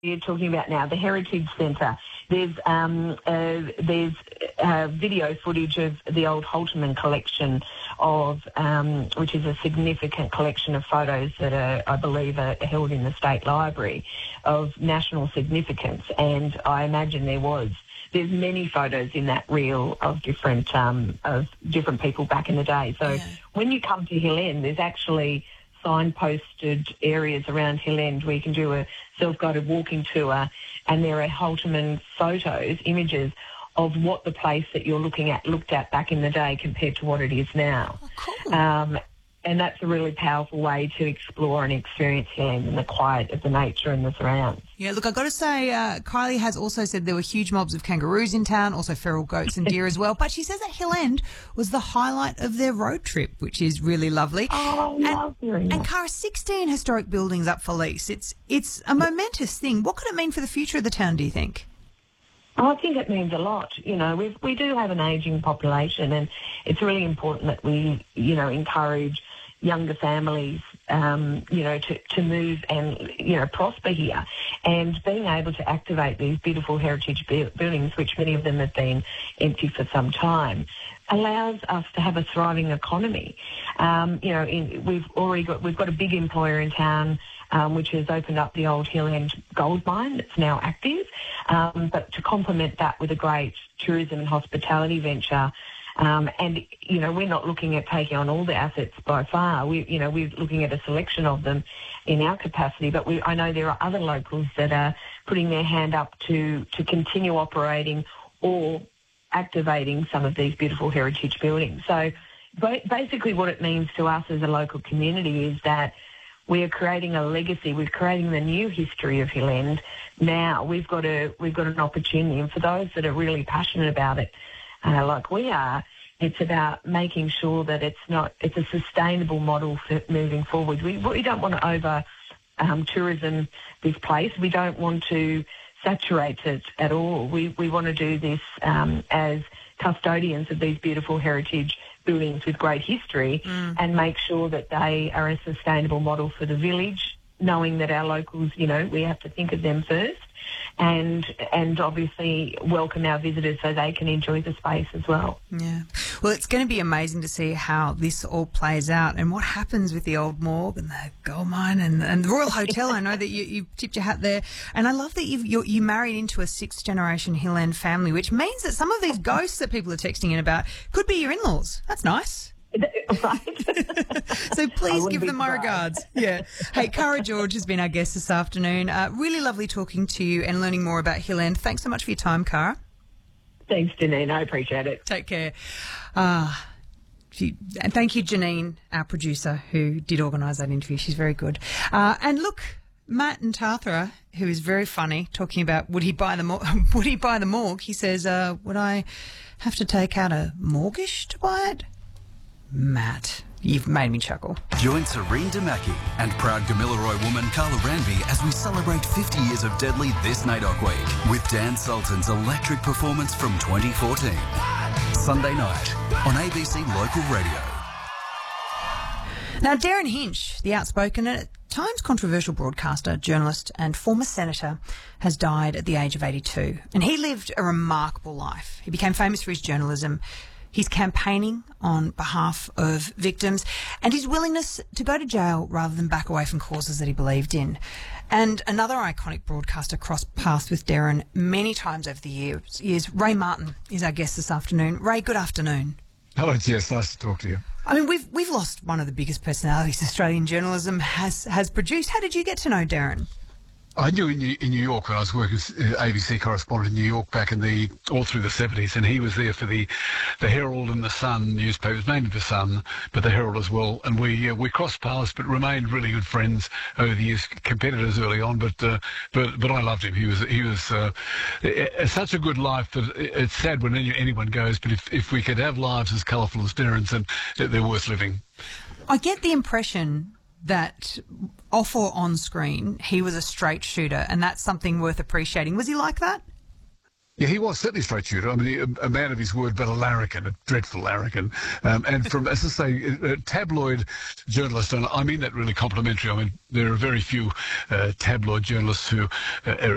you're talking about now, the Heritage Centre. There's video footage of the old Holterman collection which is a significant collection of photos that I believe are held in the State Library of national significance. And I imagine there's many photos in that reel of different people back in the day. So when you come to Hill End, there's actually signposted areas around Hill End where you can do a self-guided walking tour, and there are Holterman photos, images of what the place that you're looked at back in the day compared to what it is now. Oh, cool. And that's a really powerful way to explore and experience Hill End and the quiet of the nature and the surrounds. Yeah, look, I've got to say, Kylie has also said there were huge mobs of kangaroos in town, also feral goats and deer as well. But she says that Hill End was the highlight of their road trip, which is really lovely. Oh, I love hearing that. And Cara, 16 historic buildings up for lease. It's a momentous thing. What could it mean for the future of the town, do you think? I think it means a lot. You know, we do have an ageing population, and it's really important that we, encourage younger families, to move and, prosper here. And being able to activate these beautiful heritage buildings, which many of them have been empty for some time, allows us to have a thriving economy. We've got a big employer in town, which has opened up the old Hill End gold mine that's now active. But to complement that with a great tourism and hospitality venture, we're not looking at taking on all the assets by far. We're looking at a selection of them in our capacity, but I know there are other locals that are putting their hand up to continue operating or activating some of these beautiful heritage buildings. So basically what it means to us as a local community is that we are creating a legacy. We're creating the new history of Hill End. Now we've got an opportunity, and for those that are really passionate about it, like we are, it's about making sure that it's a sustainable model for moving forward. We don't want to over tourism this place. We don't want to saturate it at all. We want to do this as custodians of these beautiful heritage buildings with great history and make sure that they are a sustainable model for the village, knowing that our locals, we have to think of them first, and obviously welcome our visitors so they can enjoy the space as well. Yeah. Well, it's going to be amazing to see how this all plays out and what happens with the old morgue and the gold mine and the Royal Hotel. I know that you tipped your hat there. And I love that you married into a sixth-generation Hill End family, which means that some of these ghosts that people are texting in about could be your in-laws. That's nice. Right. So please give them my regards. Yeah. Hey, Cara George has been our guest this afternoon. Really lovely talking to you and learning more about Hill End. Thanks so much for your time, Cara. Thanks, Janine. I appreciate it. Take care. And thank you, Janine, our producer, who did organise that interview. She's very good. And look, Matt and Tathra, who is very funny, talking about would he buy the morgue? He says, would I have to take out a mortgage to buy it? Matt, you've made me chuckle. Join Serene Damaki and proud Gamilaroi woman Carla Ranby as we celebrate 50 years of Deadly this NAIDOC week with Dan Sultan's electric performance from 2014. Sunday night on ABC Local Radio. Now, Darren Hinch, the outspoken and at times controversial broadcaster, journalist and former senator, has died at the age of 82. And he lived a remarkable life. He became famous for his journalism, his campaigning on behalf of victims, and his willingness to go to jail rather than back away from causes that he believed in. And another iconic broadcaster crossed paths with Darren many times over the years. Ray Martin is our guest this afternoon. Ray, good afternoon. Hello, Jess. Nice to talk to you. I mean, we've lost one of the biggest personalities Australian journalism has produced. How did you get to know Darren? I knew in New York when I was working as ABC correspondent in New York back all through the 70s, and he was there for the Herald and the Sun newspapers, mainly the Sun, but the Herald as well. And we crossed paths, but remained really good friends over the years, competitors early on. But I loved him. He was such a good life that it's sad when anyone goes. But if we could have lives as colourful as Darren's, then they're worth living. I get the impression that off or on screen, he was a straight shooter, and that's something worth appreciating. Was he like that? Yeah, he was certainly a straight shooter. I mean, a man of his word, but a larrikin, a dreadful larrikin. And from, as I say, a tabloid journalist, and I mean that really complimentary. I mean, there are very few tabloid journalists who are